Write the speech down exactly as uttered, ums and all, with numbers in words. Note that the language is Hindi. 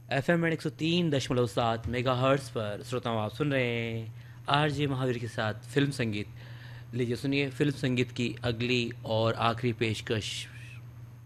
एफ एम एक सौ तीन दशमलव सात मेगा हर्ट्स पर श्रोताओं आप सुन रहे हैं आर जे महावीर के साथ फिल्म संगीत। लीजिए सुनिए फिल्म संगीत की अगली और आखिरी पेशकश